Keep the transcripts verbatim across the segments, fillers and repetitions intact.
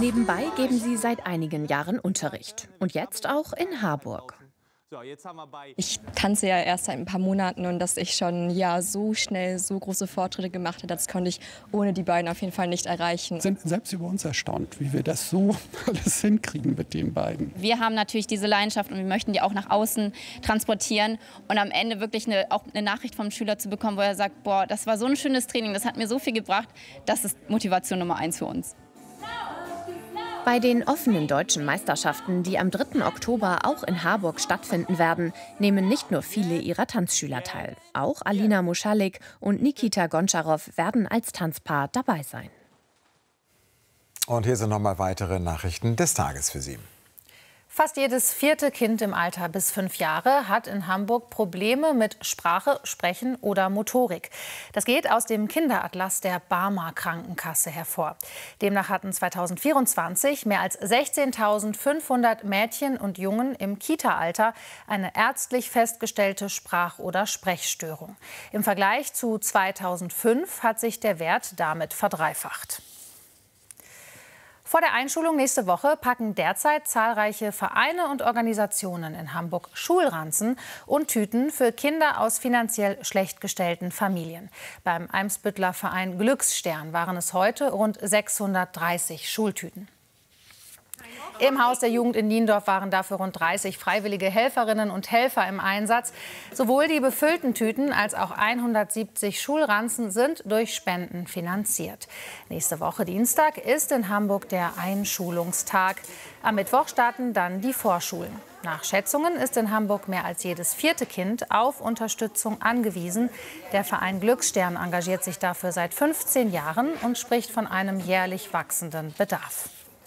Nebenbei geben sie seit einigen Jahren Unterricht. Und jetzt auch in Harburg. Ich tanze ja erst seit ein paar Monaten und dass ich schon ja so schnell so große Fortschritte gemacht habe, das konnte ich ohne die beiden auf jeden Fall nicht erreichen. Wir sind selbst über uns erstaunt, wie wir das so alles hinkriegen mit den beiden. Wir haben natürlich diese Leidenschaft und wir möchten die auch nach außen transportieren und am Ende wirklich eine, auch eine Nachricht vom Schüler zu bekommen, wo er sagt, boah, das war so ein schönes Training, das hat mir so viel gebracht, das ist Motivation Nummer eins für uns. Bei den offenen deutschen Meisterschaften, die am dritten Oktober auch in Harburg stattfinden werden, nehmen nicht nur viele ihrer Tanzschüler teil. Auch Alina Muschalik und Nikita Gontscharow werden als Tanzpaar dabei sein. Und hier sind noch mal weitere Nachrichten des Tages für Sie. Fast jedes vierte Kind im Alter bis fünf Jahre hat in Hamburg Probleme mit Sprache, Sprechen oder Motorik. Das geht aus dem Kinderatlas der Barmer Krankenkasse hervor. Demnach hatten zweitausendvierundzwanzig mehr als sechzehntausendfünfhundert Mädchen und Jungen im Kita-Alter eine ärztlich festgestellte Sprach- oder Sprechstörung. Im Vergleich zu zweitausendfünf hat sich der Wert damit verdreifacht. Vor der Einschulung nächste Woche packen derzeit zahlreiche Vereine und Organisationen in Hamburg Schulranzen und Tüten für Kinder aus finanziell schlecht gestellten Familien. Beim Eimsbütteler Verein Glücksstern waren es heute rund sechshundertdreißig Schultüten. Im Haus der Jugend in Niendorf waren dafür rund dreißig freiwillige Helferinnen und Helfer im Einsatz. Sowohl die befüllten Tüten als auch hundertsiebzig Schulranzen sind durch Spenden finanziert. Nächste Woche Dienstag ist in Hamburg der Einschulungstag. Am Mittwoch starten dann die Vorschulen. Nach Schätzungen ist in Hamburg mehr als jedes vierte Kind auf Unterstützung angewiesen. Der Verein Glücksstern engagiert sich dafür seit fünfzehn Jahren und spricht von einem jährlich wachsenden Bedarf.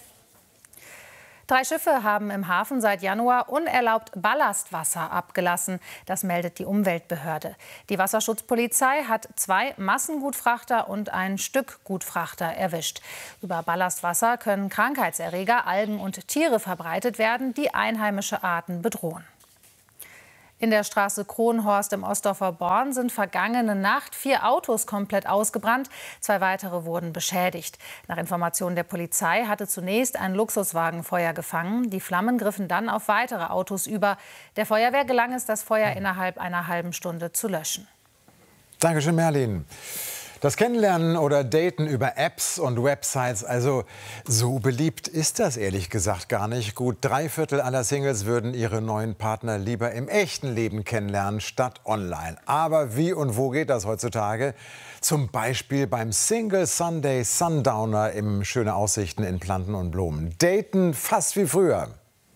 Drei Schiffe haben im Hafen seit Januar unerlaubt Ballastwasser abgelassen. Das meldet die Umweltbehörde. Die Wasserschutzpolizei hat zwei Massengutfrachter und einen Stückgutfrachter erwischt. Über Ballastwasser können Krankheitserreger, Algen und Tiere verbreitet werden, die einheimische Arten bedrohen. In der Straße Kronhorst im Ostdorfer Born sind vergangene Nacht vier Autos komplett ausgebrannt. Zwei weitere wurden beschädigt. Nach Informationen der Polizei hatte zunächst ein Luxuswagen Feuer gefangen. Die Flammen griffen dann auf weitere Autos über. Der Feuerwehr gelang es, das Feuer innerhalb einer halben Stunde zu löschen. Dankeschön, Merlin. Das Kennenlernen oder Daten über Apps und Websites, also so beliebt ist das ehrlich gesagt gar nicht. Gut drei Viertel aller Singles würden ihre neuen Partner lieber im echten Leben kennenlernen statt online. Aber wie und wo geht das heutzutage? Zum Beispiel beim Single Sunday Sundowner im Schöne Aussichten in Planten und Blumen. Daten fast wie früher.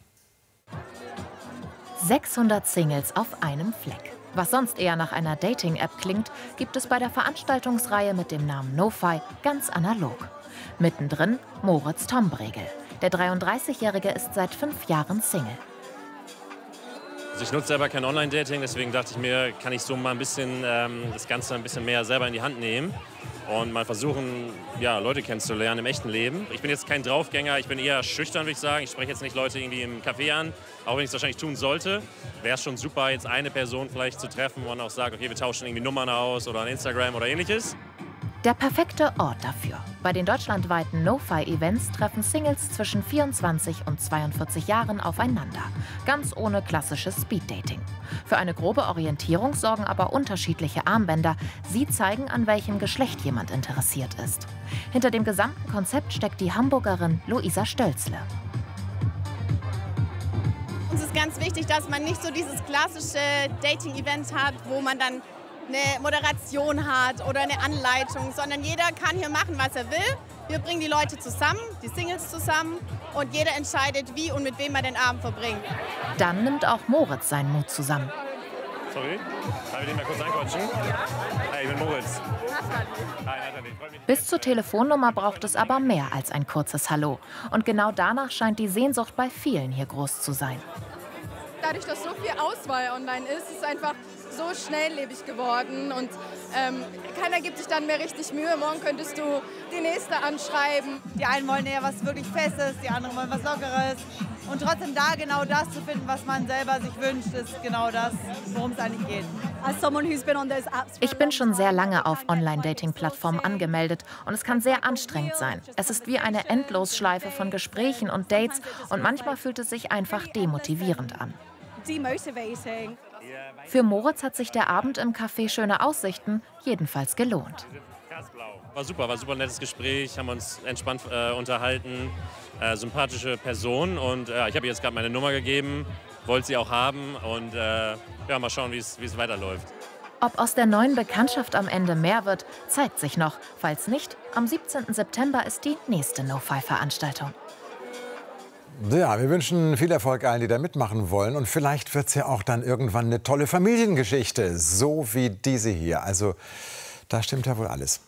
sechshundert Singles auf einem Fleck. Was sonst eher nach einer Dating-App klingt, gibt es bei der Veranstaltungsreihe mit dem Namen NoFi ganz analog. Mittendrin Moritz Tombregel. Der dreiunddreißigjährige ist seit fünf Jahren Single. Also ich nutze selber kein Online-Dating, deswegen dachte ich mir, kann ich so mal ein bisschen ähm, das Ganze ein bisschen mehr selber in die Hand nehmen und mal versuchen, ja, Leute kennenzulernen im echten Leben. Ich bin jetzt kein Draufgänger, ich bin eher schüchtern, würde ich sagen. Ich spreche jetzt nicht Leute irgendwie im Café an, auch wenn ich es wahrscheinlich tun sollte. Wäre es schon super, jetzt eine Person vielleicht zu treffen, wo man auch sagt, okay, wir tauschen irgendwie Nummern aus oder ein Instagram oder ähnliches. Der perfekte Ort dafür. Bei den deutschlandweiten NoFi-Events treffen Singles zwischen vierundzwanzig und zweiundvierzig Jahren aufeinander. Ganz ohne klassisches Speeddating. Für eine grobe Orientierung sorgen aber unterschiedliche Armbänder. Sie zeigen, an welchem Geschlecht jemand interessiert ist. Hinter dem gesamten Konzept steckt die Hamburgerin Luisa Stölzle. Uns ist ganz wichtig, dass man nicht so dieses klassische Dating-Event hat, wo man dann eine Moderation hat oder eine Anleitung, sondern jeder kann hier machen, was er will. Wir bringen die Leute zusammen, die Singles zusammen und jeder entscheidet, wie und mit wem er den Abend verbringt. Dann nimmt auch Moritz seinen Mut zusammen. Sorry, darf ich den mal kurz anquatschen? Ja. Hey, ich bin Moritz. Hi, Nathalie, freut mich. Bis zur Telefonnummer braucht es aber mehr als ein kurzes Hallo. Und genau danach scheint die Sehnsucht bei vielen hier groß zu sein. Dadurch, dass so viel Auswahl online ist, ist es einfach so schnelllebig geworden und ähm, keiner gibt sich dann mehr richtig Mühe. Morgen könntest du die nächste anschreiben. Die einen wollen eher was wirklich Festes, die anderen wollen was Lockeres. Und trotzdem da genau das zu finden, was man selber sich wünscht, ist genau das, worum es eigentlich geht. Ich bin schon sehr lange auf Online-Dating-Plattformen angemeldet und es kann sehr anstrengend sein. Es ist wie eine Endlosschleife von Gesprächen und Dates und manchmal fühlt es sich einfach demotivierend an. Für Moritz hat sich der Abend im Café Schöne Aussichten jedenfalls gelohnt. War super, war ein super nettes Gespräch, haben uns entspannt äh, unterhalten, äh, sympathische Person und äh, ich habe ihr jetzt gerade meine Nummer gegeben, wollte sie auch haben und äh, ja, mal schauen, wie es weiterläuft. Ob aus der neuen Bekanntschaft am Ende mehr wird, zeigt sich noch. Falls nicht, am siebzehnten September ist die nächste No-Fi-Veranstaltung. Ja, wir wünschen viel Erfolg allen, die da mitmachen wollen. Und vielleicht wird es ja auch dann irgendwann eine tolle Familiengeschichte, so wie diese hier. Also da stimmt ja wohl alles.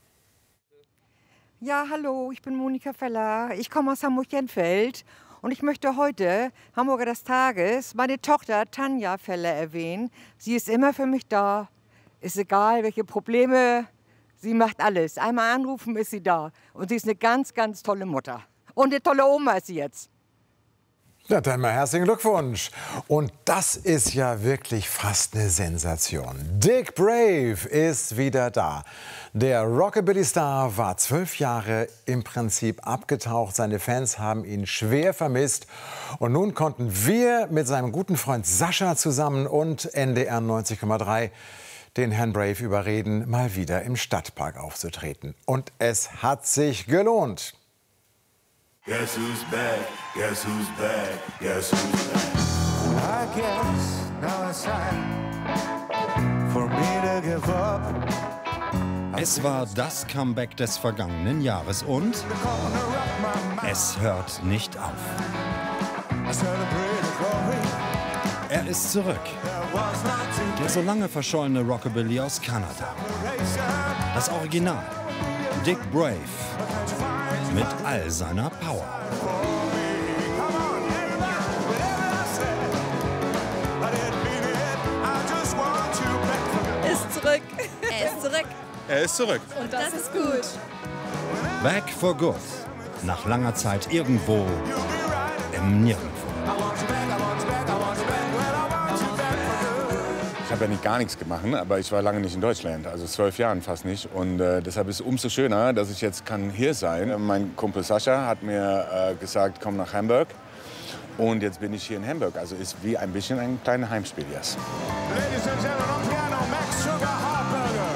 Ja, hallo, ich bin Monika Feller. Ich komme aus Hamburg-Jenfeld und ich möchte heute, Hamburger des Tages, meine Tochter Tanja Feller erwähnen. Sie ist immer für mich da. Ist egal, welche Probleme, sie macht alles. Einmal anrufen, ist sie da. Und sie ist eine ganz, ganz tolle Mutter. Und eine tolle Oma ist sie jetzt. Ja, dann mal herzlichen Glückwunsch. Und das ist ja wirklich fast eine Sensation. Dick Brave ist wieder da. Der Rockabilly-Star war zwölf Jahre im Prinzip abgetaucht. Seine Fans haben ihn schwer vermisst. Und nun konnten wir mit seinem guten Freund Sascha zusammen und N D R neunzig Komma drei den Herrn Brave überreden, mal wieder im Stadtpark aufzutreten. Und es hat sich gelohnt. Guess who's back? Guess who's back? Guess who's back? I guess now it's time for me to give up. Es war das Comeback des vergangenen Jahres und es hört nicht auf. Er ist zurück. Der so lange verschollene Rockabilly aus Kanada. Das Original. Dick Brave. Mit all seiner Power. Er ist zurück. Er ist zurück. Er ist zurück. Und das ist gut. Back for good. Nach langer Zeit irgendwo im Nirgendwo. Ich habe ja nicht gar nichts gemacht, aber ich war lange nicht in Deutschland, also zwölf Jahren fast nicht. Und äh, deshalb ist es umso schöner, dass ich jetzt kann hier sein. Mein Kumpel Sascha hat mir äh, gesagt, komm nach Hamburg. Und jetzt bin ich hier in Hamburg. Also ist wie ein bisschen ein kleines Heimspiel jetzt. Ladies and gentlemen, on piano, Max Sugar Hartberger.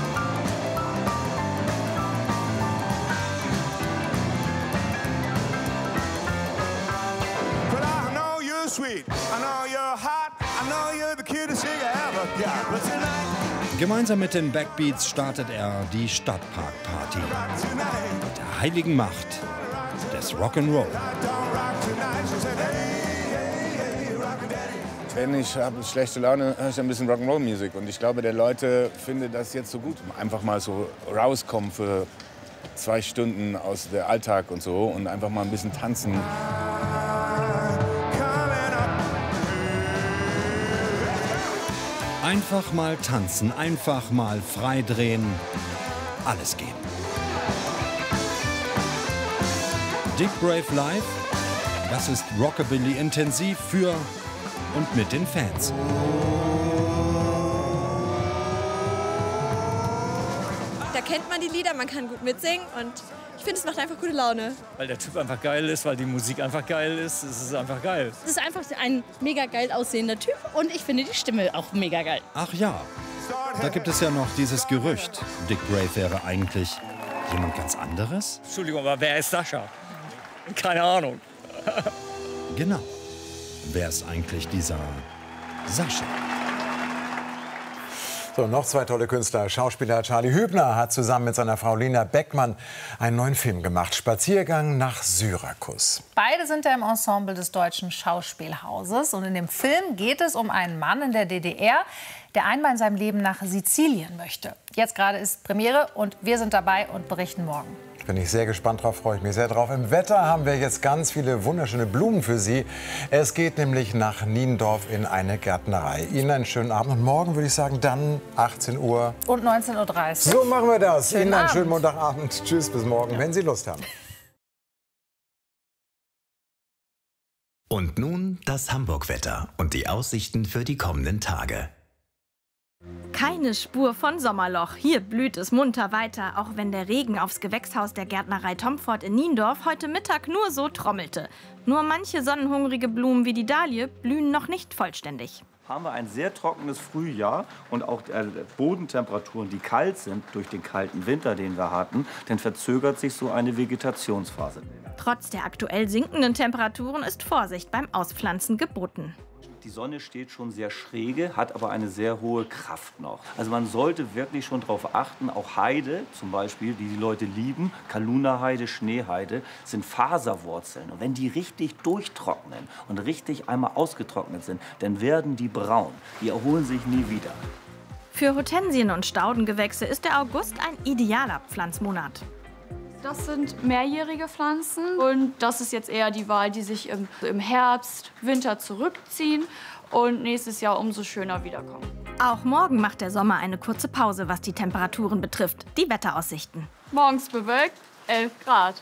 But I know you're sweet, I know you're hot, I know you're the cutest thing I ever got. But tonight, gemeinsam mit den Backbeats startet er die Stadtpark-Party. Mit der heiligen Macht des Rock'n'Roll. Wenn ich habe schlechte Laune, höre ich ein bisschen Rock'n'Roll-Musik. Und ich glaube, der Leute findet das jetzt so gut. Einfach mal so rauskommen für zwei Stunden aus dem Alltag und so und einfach mal ein bisschen tanzen. Einfach mal tanzen, einfach mal freidrehen, alles geben. Dick Brave Live, das ist Rockabilly intensiv für und mit den Fans. Da kennt man die Lieder, man kann gut mitsingen und ich finde, es macht einfach gute Laune. Weil der Typ einfach geil ist, weil die Musik einfach geil ist. Es ist einfach geil. Es ist einfach ein mega geil aussehender Typ und ich finde die Stimme auch mega geil. Ach ja, da gibt es ja noch dieses Gerücht, Dick Brave wäre eigentlich jemand ganz anderes? Entschuldigung, aber wer ist Sascha? Keine Ahnung. Genau. Wer ist eigentlich dieser Sascha? So, noch zwei tolle Künstler. Schauspieler Charlie Hübner hat zusammen mit seiner Frau Lina Beckmann einen neuen Film gemacht. Spaziergang nach Syrakus. Beide sind ja im Ensemble des Deutschen Schauspielhauses. Und in dem Film geht es um einen Mann in der D D R, der einmal in seinem Leben nach Sizilien möchte. Jetzt gerade ist Premiere und wir sind dabei und berichten morgen. Bin ich sehr gespannt drauf, freue ich mich sehr drauf. Im Wetter haben wir jetzt ganz viele wunderschöne Blumen für Sie. Es geht nämlich nach Niendorf in eine Gärtnerei. Ihnen einen schönen Abend und morgen würde ich sagen dann achtzehn Uhr. Und neunzehn Uhr dreißig. So machen wir das. Schönen Ihnen einen Abend. schönen Montagabend. Tschüss, bis morgen, ja. wenn Sie Lust haben. Und nun das Hamburg-Wetter und die Aussichten für die kommenden Tage. Keine Spur von Sommerloch. Hier blüht es munter weiter, auch wenn der Regen aufs Gewächshaus der Gärtnerei Tomfort in Niendorf heute Mittag nur so trommelte. Nur manche sonnenhungrige Blumen wie die Dahlie blühen noch nicht vollständig. Haben wir ein sehr trockenes Frühjahr und auch äh, Bodentemperaturen, die kalt sind durch den kalten Winter, den wir hatten, dann verzögert sich so eine Vegetationsphase. Trotz der aktuell sinkenden Temperaturen ist Vorsicht beim Auspflanzen geboten. Die Sonne steht schon sehr schräge, hat aber eine sehr hohe Kraft noch. Also man sollte wirklich schon darauf achten, auch Heide zum Beispiel, die die Leute lieben, Kaluna-Heide, Schneeheide, sind Faserwurzeln. Und wenn die richtig durchtrocknen und richtig einmal ausgetrocknet sind, dann werden die braun. Die erholen sich nie wieder. Für Hortensien und Staudengewächse ist der August ein idealer Pflanzmonat. Das sind mehrjährige Pflanzen und das ist jetzt eher die Wahl, die sich im, im Herbst, Winter zurückziehen und nächstes Jahr umso schöner wiederkommen. Auch morgen macht der Sommer eine kurze Pause, was die Temperaturen betrifft. Die Wetteraussichten. Morgens bewölkt, elf Grad.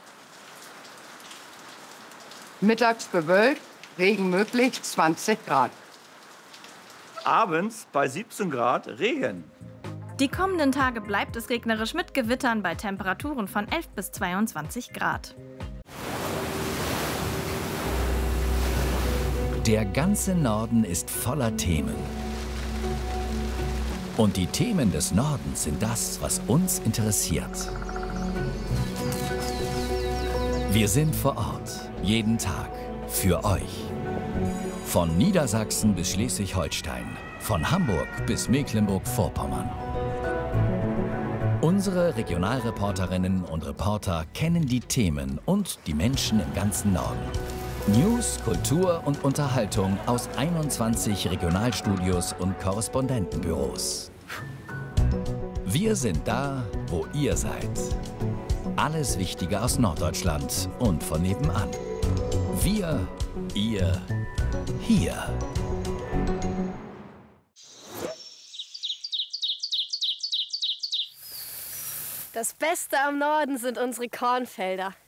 Mittags bewölkt, Regen möglich, zwanzig Grad. Abends bei siebzehn Grad Regen. Die kommenden Tage bleibt es regnerisch mit Gewittern bei Temperaturen von elf bis zweiundzwanzig Grad. Der ganze Norden ist voller Themen. Und die Themen des Nordens sind das, was uns interessiert. Wir sind vor Ort, jeden Tag, für euch. Von Niedersachsen bis Schleswig-Holstein, von Hamburg bis Mecklenburg-Vorpommern. Unsere Regionalreporterinnen und Reporter kennen die Themen und die Menschen im ganzen Norden. News, Kultur und Unterhaltung aus einundzwanzig Regionalstudios und Korrespondentenbüros. Wir sind da, wo ihr seid. Alles Wichtige aus Norddeutschland und von nebenan. Wir, ihr, hier. Das Beste am Norden sind unsere Kornfelder.